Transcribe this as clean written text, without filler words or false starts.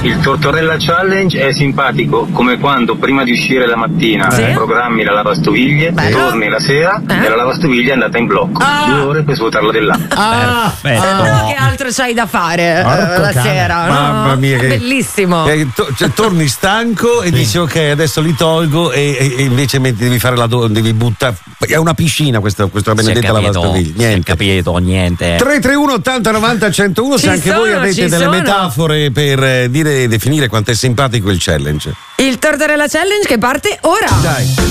Il Tortorella Challenge è simpatico come quando prima di uscire la mattina programmi la lavastoviglie, torni la sera e la lavastoviglie è andata in blocco. 2 ore per svuotarla dell'acqua. Che altro c'hai da fare la sera? Mamma mia, bellissimo. Torni stanco e dici ok, adesso li tolgo e invece devi fare devi buttare. È una piscina questa benedetta lavastoviglie. Niente. Capito, niente. 331 80 90 101 se anche voi avete delle metafore per definire quanto è simpatico il challenge. Il Tortorella Challenge che parte ora. Dai.